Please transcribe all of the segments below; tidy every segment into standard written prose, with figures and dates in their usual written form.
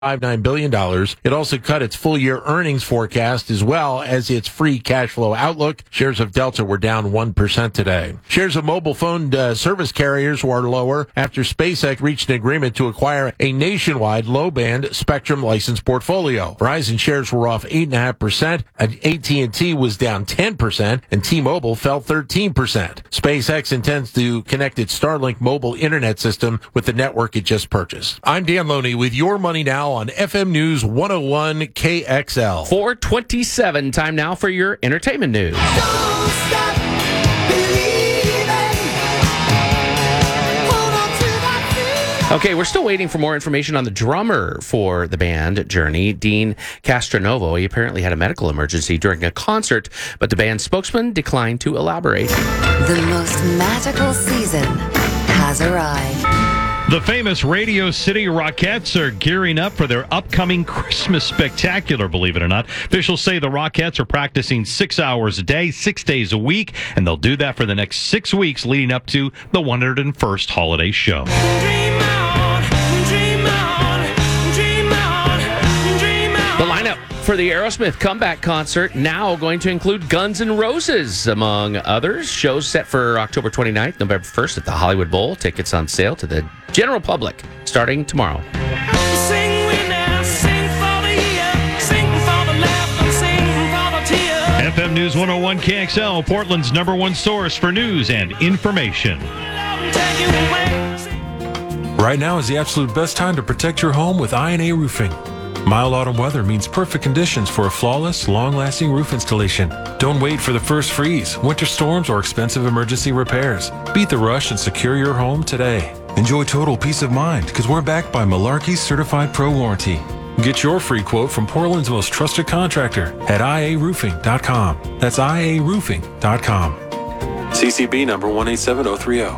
$59 billion. It also cut its full-year earnings forecast as well as its free cash flow outlook. Shares of Delta were down 1% today. Shares of mobile phone service carriers were lower after SpaceX reached an agreement to acquire a nationwide low-band spectrum license portfolio. Verizon shares were off 8.5%, AT&T was down 10%, and T-Mobile fell 13%. SpaceX intends to connect its Starlink mobile internet system with the network it just purchased. I'm Dan Loney with Your Money Now on FM News 101 KXL. 4:27, time now for your entertainment news. Don't stop believing. Hold on to that feeling. Okay, we're still waiting for more information on the drummer for the band Journey, Dean Castronovo. He apparently had a medical emergency during a concert, but the band's spokesman declined to elaborate. The most magical season has arrived. The famous Radio City Rockettes are gearing up for their upcoming Christmas spectacular, believe it or not. Officials say the Rockettes are practicing 6 hours a day, 6 days a week, and they'll do that for the next 6 weeks leading up to the 101st holiday show. The lineup for the Aerosmith comeback concert now going to include Guns N' Roses, among others. Shows set for October 29th, November 1st at the Hollywood Bowl. Tickets on sale to the general public starting tomorrow. Sing we now, sing for the year, sing for the laughter, sing for the tears. FM News 101 KXL, Portland's #1 source for news and information. Take you away. Right now is the absolute best time to protect your home with I&A Roofing. Mild autumn weather means perfect conditions for a flawless, long-lasting roof installation. Don't wait for the first freeze, winter storms, or expensive emergency repairs. Beat the rush and secure your home today. Enjoy total peace of mind because we're backed by Malarkey's Certified Pro Warranty. Get your free quote from Portland's most trusted contractor at iaroofing.com. That's iaroofing.com. CCB number 187030.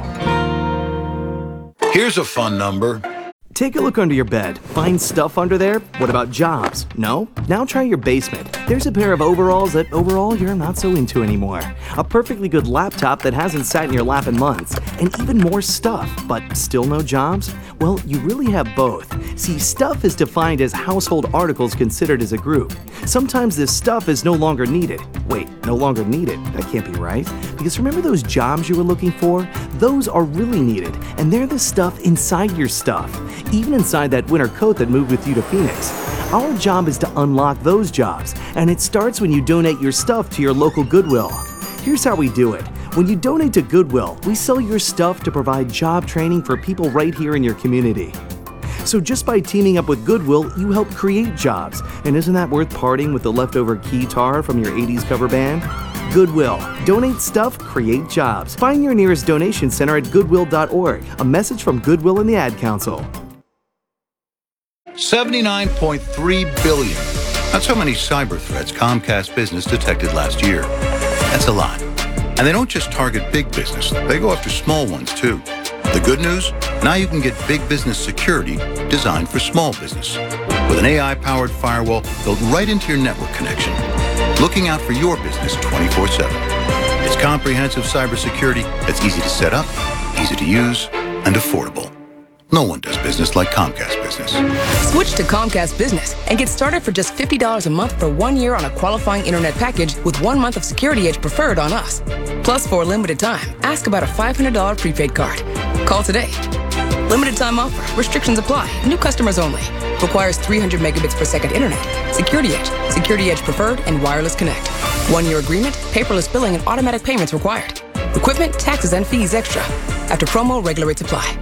Here's a fun number. Take a look under your bed. Find stuff under there? What about jobs? No? Now try your basement. There's a pair of overalls that overall you're not so into anymore. A perfectly good laptop that hasn't sat in your lap in months. And even more stuff, but still no jobs? Well, you really have both. See, stuff is defined as household articles considered as a group. Sometimes this stuff is no longer needed. Wait, no longer needed? That can't be right. Because remember those jobs you were looking for? Those are really needed, and they're the stuff inside your stuff. Even inside that winter coat that moved with you to Phoenix. Our job is to unlock those jobs, and it starts when you donate your stuff to your local Goodwill. Here's how we do it. When you donate to Goodwill, we sell your stuff to provide job training for people right here in your community. So just by teaming up with Goodwill, you help create jobs. And isn't that worth parting with the leftover keytar from your 80s cover band? Goodwill. Donate stuff, create jobs. Find your nearest donation center at goodwill.org. A message from Goodwill and the Ad Council. $79.3 billion. That's how many cyber threats Comcast Business detected last year. That's a lot. And they don't just target big business. They go after small ones, too. The good news? Now you can get big business security designed for small business. With an AI-powered firewall built right into your network connection. Looking out for your business 24/7. It's comprehensive cybersecurity that's easy to set up, easy to use, and affordable. No one does business like Comcast Business. Switch to Comcast Business and get started for just $50 a month for 1 year on a qualifying internet package with 1 month of Security Edge Preferred on us. Plus, for a limited time, ask about a $500 prepaid card. Call today. Limited time offer. Restrictions apply. New customers only. Requires 300 megabits per second internet. Security Edge, Security Edge Preferred, and Wireless Connect. 1 year agreement, paperless billing, and automatic payments required. Equipment, taxes, and fees extra. After promo, regular rates apply.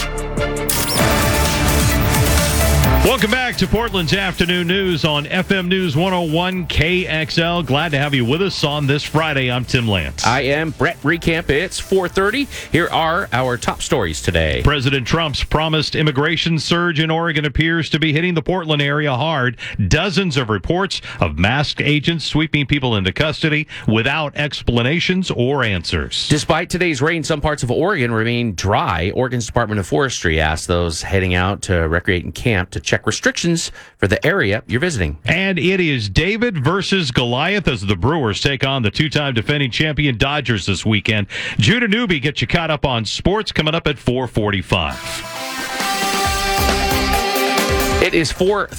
Welcome back to Portland's Afternoon News on FM News 101 KXL. Glad to have you with us on this Friday. I'm Tim Lance. I am Brett Recamp. It's 4:30. Here are our top stories today. President Trump's promised immigration surge in Oregon appears to be hitting the Portland area hard. Dozens of reports of masked agents sweeping people into custody without explanations or answers. Despite today's rain, some parts of Oregon remain dry. Oregon's Department of Forestry asked those heading out to recreate and camp to check restrictions for the area you're visiting. And it is David versus Goliath as the Brewers take on the two-time defending champion Dodgers this weekend. Judah Newby gets you caught up on sports coming up at 4:45. It is